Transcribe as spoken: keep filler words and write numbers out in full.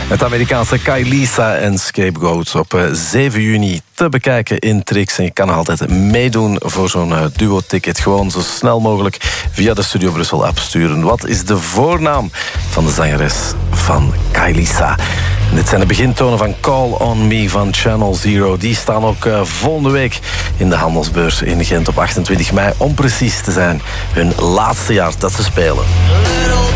Het Amerikaanse Kailisa en Scapegoats op zeven juni te bekijken in Trix. En je kan nog altijd meedoen voor zo'n duo-ticket. Gewoon zo snel mogelijk via de Studio Brussel app sturen. Wat is de voornaam van de zangeres van Kailisa? En dit zijn de begintonen van Call on Me van Channel Zero. Die staan ook uh, volgende week in de handelsbeurs in Gent op achtentwintig mei. Om precies te zijn hun laatste jaar dat ze spelen.